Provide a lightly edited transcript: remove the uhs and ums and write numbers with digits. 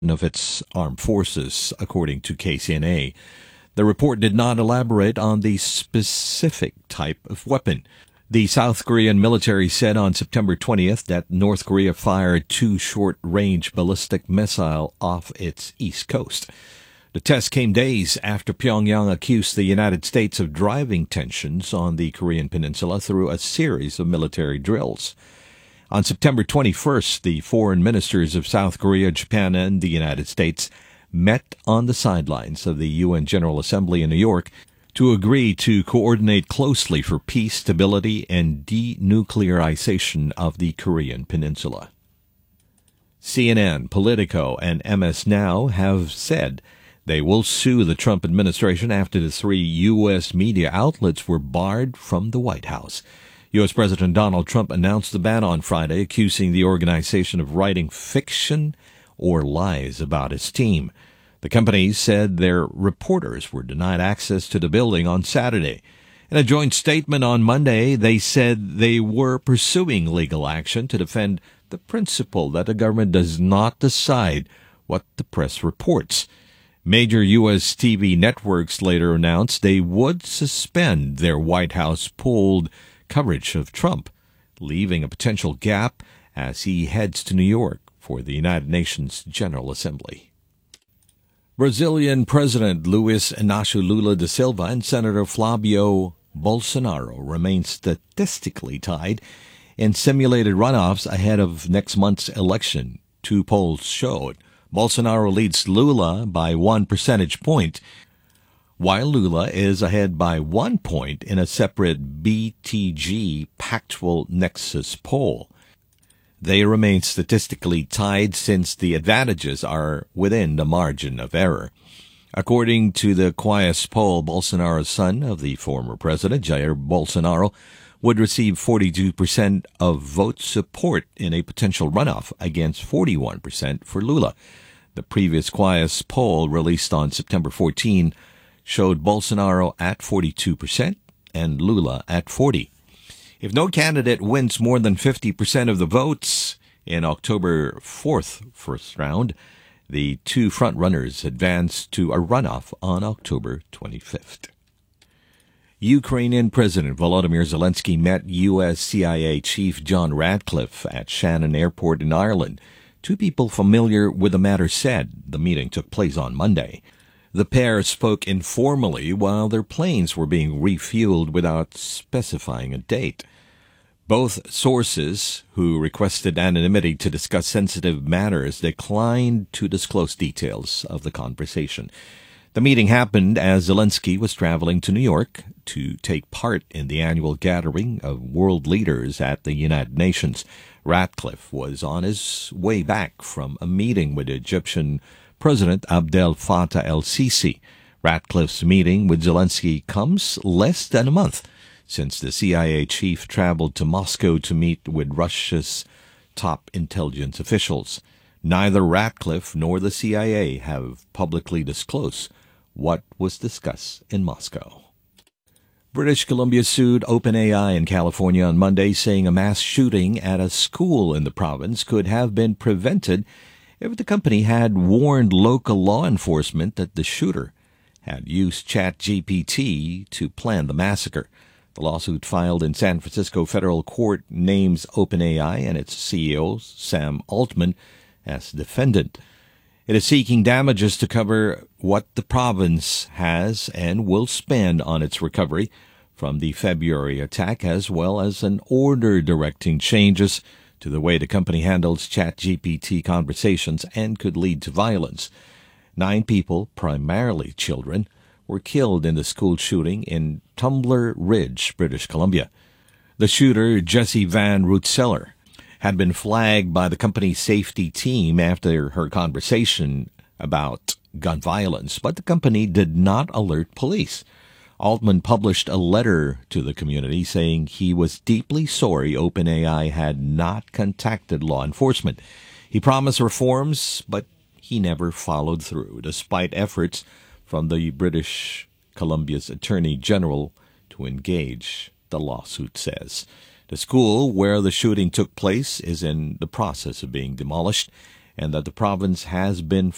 of its armed forces, according to KCNA. The report did not elaborate on the specific type of weapon. The South Korean military said on September 20th that North Korea fired 2 short-range ballistic missiles off its east coast. The test came days after Pyongyang accused the United States of driving tensions on the Korean peninsula through a series of military drills. On September 21st, the foreign ministers of South Korea, Japan, and the United States met on the sidelines of the UN General Assembly in New York to agree to coordinate closely for peace, stability, and denuclearization of the Korean peninsula. CNN, Politico, and MS Now have said they will sue the Trump administration after the 3 U.S. media outlets were barred from the White House. U.S. President Donald Trump announced the ban on Friday, accusing the organization of writing fiction or lies about his team. The companies said their reporters were denied access to the building on Saturday. In a joint statement on Monday, they said they were pursuing legal action to defend the principle that the government does not decide what the press reports. Major U.S. TV networks later announced they would suspend their White House-pulled coverage of Trump, leaving a potential gap as he heads to New York for the United Nations General Assembly. Brazilian President Luiz Inácio Lula da Silva and Senator Flavio Bolsonaro remain statistically tied in simulated runoffs ahead of next month's election, 2 polls showed. Bolsonaro leads Lula by 1 percentage point, while Lula is ahead by 1 point in a separate BTG Pactual Nexus poll. They remain statistically tied since the advantages are within the margin of error. According to the Quaest poll, Bolsonaro's son of the former president, Jair Bolsonaro, would receive 42% of vote support in a potential runoff against 41% for Lula. The previous Quaest poll, released on September 14, showed Bolsonaro at 42% and Lula at 40%. If no candidate wins more than 50% of the votes in October 4th first round, the 2 frontrunners advance to a runoff on October 25th. Ukrainian President Volodymyr Zelensky met U.S. CIA Chief John Ratcliffe at Shannon Airport in Ireland. 2 people familiar with the matter said the meeting took place on Monday. The pair spoke informally while their planes were being refueled without specifying a date. Both sources, who requested anonymity to discuss sensitive matters, declined to disclose details of the conversation. The meeting happened as Zelensky was traveling to New York to take part in the annual gathering of world leaders at the United Nations. Ratcliffe was on his way back from a meeting with Egyptian President Abdel Fattah el-Sisi. Ratcliffe's meeting with Zelensky comes less than a month since the CIA chief traveled to Moscow to meet with Russia's top intelligence officials. Neither Ratcliffe nor the CIA have publicly disclosed what was discussed in Moscow. British Columbia sued OpenAI in California on Monday, saying a mass shooting at a school in the province could have been prevented if the company had warned local law enforcement that the shooter had used ChatGPT to plan the massacre. The lawsuit filed in San Francisco federal court names OpenAI and its CEO, Sam Altman, as defendant. It is seeking damages to cover what the province has and will spend on its recovery from the February attack, as well as an order directing changes to the way the company handles ChatGPT conversations and could lead to violence. 9 people, primarily children, were killed in the school shooting in Tumbler Ridge, British Columbia. The shooter, Jessie Van Rootseller, had been flagged by the company's safety team after her conversation about gun violence, but the company did not alert police. Altman published a letter to the community saying he was deeply sorry OpenAI had not contacted law enforcement. He promised reforms, but he never followed through, despite efforts from the British Columbia's Attorney General to engage, the lawsuit says. The school where the shooting took place is in the process of being demolished, and that the province has been